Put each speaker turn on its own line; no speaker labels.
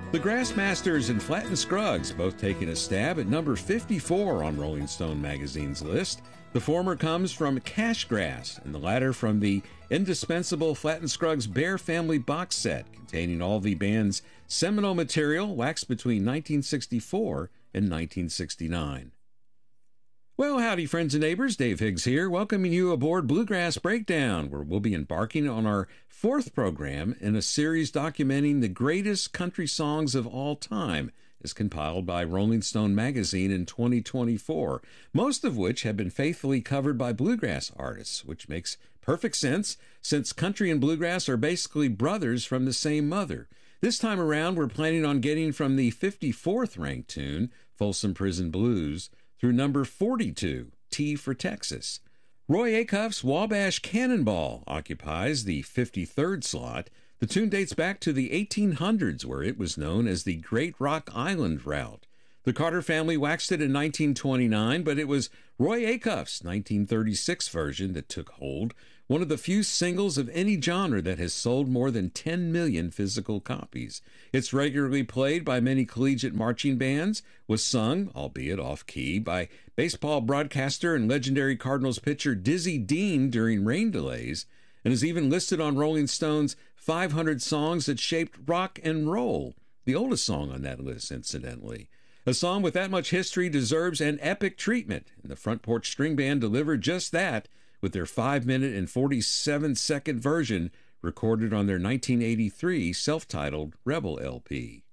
The Grassmasters and Flatt and Scruggs both taking a stab at number 54 on Rolling Stone magazine's list. The former comes from Cash Grass, and the latter from the indispensable Flatt and Scruggs Bear Family box set, containing all the band's seminal material waxed between 1964 and 1969. Well, howdy, friends and neighbors. Dave Higgs here, welcoming you aboard Bluegrass Breakdown, where we'll be embarking on our fourth program in a series documenting the greatest country songs of all time, as compiled by Rolling Stone magazine in 2024, most of which have been faithfully covered by bluegrass artists, which makes perfect sense since country and bluegrass are basically brothers from the same mother. This time around, we're planning on getting from the 54th ranked tune, Folsom Prison Blues, through number 42, T for Texas. Roy Acuff's Wabash Cannonball occupies the 53rd slot. The tune dates back to the 1800s, where it was known as the Great Rock Island Route. The Carter family waxed it in 1929, but it was Roy Acuff's 1936 version that took hold, one of the few singles of any genre that has sold more than 10 million physical copies. It's regularly played by many collegiate marching bands, was sung, albeit off-key, by baseball broadcaster and legendary Cardinals pitcher Dizzy Dean during rain delays, and is even listed on Rolling Stone's 500 songs that shaped rock and roll, the oldest song on that list, incidentally. A song with that much history deserves an epic treatment, and the Front Porch String Band delivered just that with their 5-minute and 47-second version recorded on their 1983 self-titled Rebel LP.